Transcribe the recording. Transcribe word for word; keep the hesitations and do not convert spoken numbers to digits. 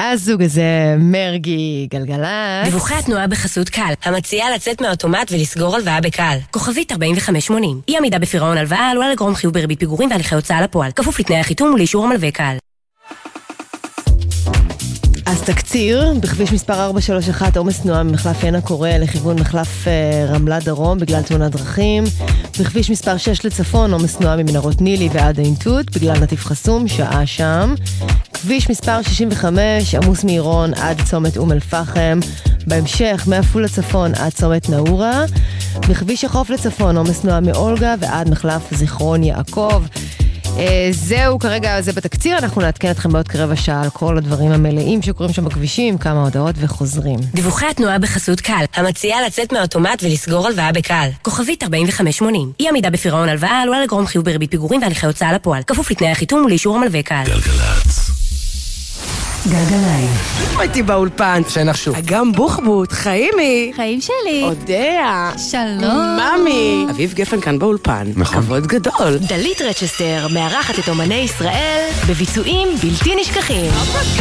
הזוג הזה, מרגי גלגלת. דיווחי התנועה בחסות קל, המציעה לצאת מהאוטומט ולסגור הלוואה בקל. כוכבית ארבעים וחמש שמונים. אי עמידה בפירעון הלוואה עלולה לגרום חיוב בריבית פיגורים והליכי הוצאה לפועל. כפוף לתנאי החיתום ולאישור המלווה קל. אז תקציר, בכביש מספר ארבע שלוש אחת, עומס תנועה ממחלף עין הקורא לכיוון מחלף רמלה דרום בגלל תאונת דרכים. בכביש מספר שש לצפון, עומס תנועה ממנהרות נילי ועד העינתות בגלל נתיב חסום, שעה שם. כביש מספר שישים וחמש, עמוס מעירון עד צומת אום אל פחם. בהמשך, מעפולה לצפון עד צומת נאורה. בכביש החוף לצפון, עומס תנועה מאולגה ועד מחלף זיכרון יעקב. זהו, כרגע זה בתקציר, אנחנו נעדכן אתכם בעוד כרבע שעה על כל הדברים המלאים שקורים שם בכבישים, כמה הודעות וחוזרים. דיווחי התנועה בחסות קל, המציעה לצאת מהאוטומט ולסגור הלוואה בקל. כוכבית ארבעים וחמש שמונים. אי עמידה בפירעון הלוואה עלולה לגרום חיוב בריבית פיגורים והליכי הוצאה לפועל. כפוף לתנאי החיתום ולאישור המלווה קל. גלגלצ. גלגליים. הייתי באולפן. שנחשו. אגם בוחבוט, חיימי. חיים שלי. אודיה. שלום. ממי. אביב גפן כאן באולפן. נכון. כבוד גדול. דלית רצ'סטר מארחת את אומני ישראל בביצועים בלתי נשכחים.